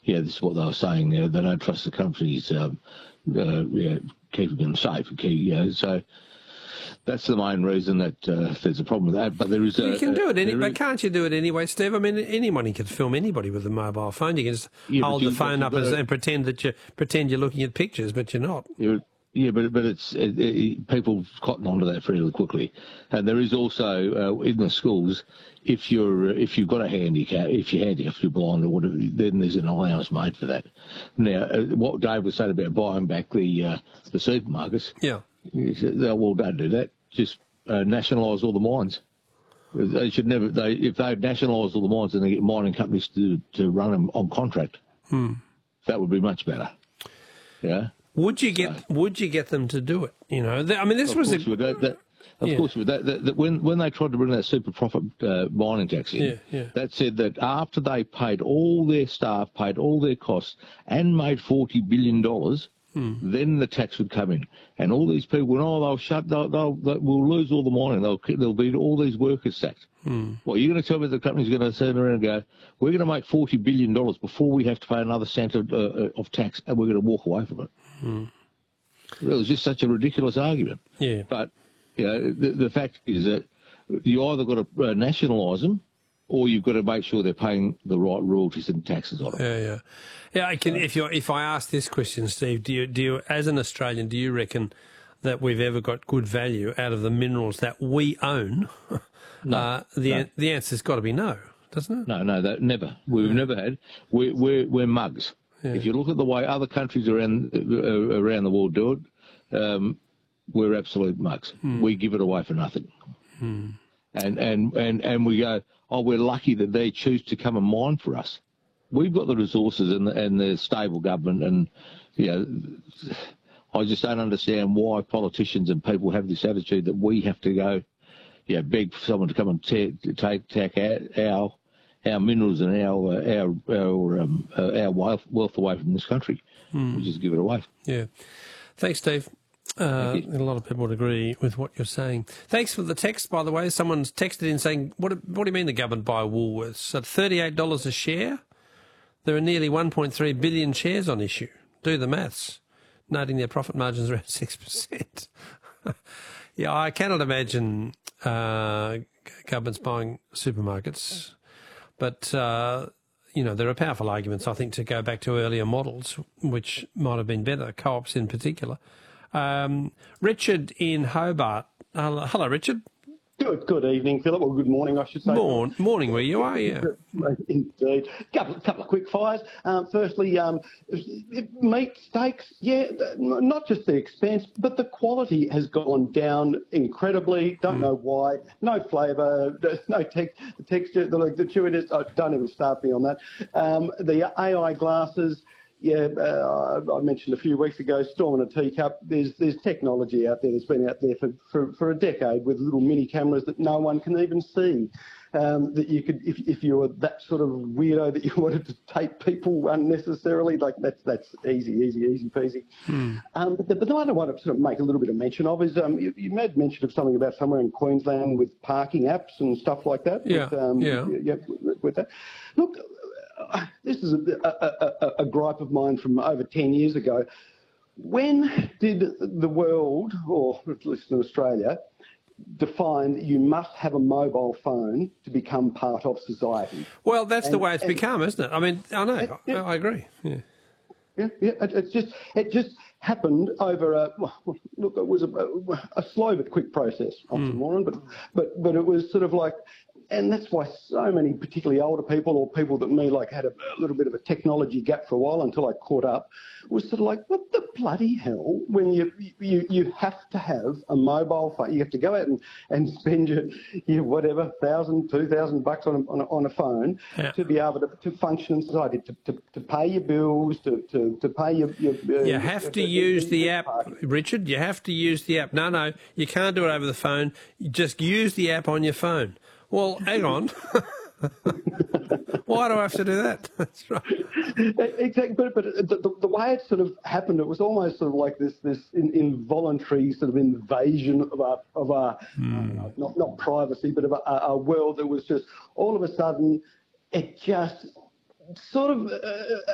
yeah, this is what they were saying. They don't trust the companies keeping them safe. So that's the main reason that there's a problem with that. But there is you can do it, but can't you do it anyway, Steve? I mean, anyone can film anybody with a mobile phone. You can just hold the phone up and pretend you're looking at pictures, but you're not. Yeah, but it's people cotton onto that fairly quickly, and there is also in the schools, if you've got a handicap, if you're blind or whatever, then there's an allowance made for that. Now, what Dave was saying about buying back the supermarkets, he said, well, don't do that. Just nationalise all the mines. They should never. If they nationalise all the mines, then they get mining companies to run them on contract. That would be much better. Yeah. Would you get them to do it? You know, I mean, this was of course, when they tried to bring that super profit mining tax in, that said that after they paid all their staff, paid all their costs, and made $40 billion, then the tax would come in, and all these people, we'll lose all the mining. There'll be all these workers sacked. Well, you're going to tell me the company's going to turn around and go, we're going to make $40 billion before we have to pay another cent of tax, and we're going to walk away from it. It was just such a ridiculous argument. Yeah. But the fact is that you either got to nationalise them, or you've got to make sure they're paying the right royalties and taxes on it. Yeah. If I ask this question, Steve, do you, as an Australian, do you reckon that we've ever got good value out of the minerals that we own? No. The answer's got to be no, doesn't it? No, never. We've never had. We're mugs. Yeah. If you look at the way other countries around the world do it, we're absolute mugs. We give it away for nothing. And we go, oh, we're lucky that they choose to come and mine for us. We've got the resources and the stable government, and I just don't understand why politicians and people have this attitude that we have to go, beg for someone to come and take our minerals and our wealth away from this country. We just give it away. Yeah. Thanks, Steve. A lot of people would agree with what you're saying. Thanks for the text, by the way. Someone's texted in saying, what do you mean the government buy Woolworths? At $38 a share, there are nearly 1.3 billion shares on issue. Do the maths. Noting their profit margins around 6%. Yeah, I cannot imagine governments buying supermarkets. But, there are powerful arguments, I think, to go back to earlier models, which might have been better, co-ops in particular. Richard in Hobart. Hello, Richard. Good evening, Philip, or good morning, I should say. Morning, where you are, yeah. Indeed. Couple of quick fires. Firstly, meat, steaks, not just the expense, but the quality has gone down incredibly. Don't know why. No flavour, no texture, the chewiness. Don't even start me on that. The AI glasses. I mentioned a few weeks ago, storm in a teacup. There's technology out there that's been out there for a decade with little mini cameras that no one can even see. That you could, if you were that sort of weirdo that you wanted to tape people unnecessarily, like that's easy peasy. But the one I want to sort of make a little bit of mention of is you made mention of something about somewhere in Queensland with parking apps and stuff like that. With that. Look. This is a gripe of mine from over 10 years ago. When did the world, or at least in Australia, define that you must have a mobile phone to become part of society? Well, that's the way it's become, isn't it? I mean, I know, I agree. Yeah. It just happened over it was a slow but quick process, oxymoron, but it was sort of like. And that's why so many, particularly older people or people that me like had a little bit of a technology gap for a while until I caught up, was sort of like, what the bloody hell? When you have to have a mobile phone, you have to go out and spend your whatever $1,000, $2,000 on a phone to be able to function in society, to pay your bills, to pay your you have to use the app, Richard. You have to use the app. No, you can't do it over the phone. You just use the app on your phone. Well, hang on. Why do I have to do that? That's right. Exactly, but the way it sort of happened, it was almost sort of like this involuntary sort of invasion of our not privacy, but of a world that was just all of a sudden it just sort of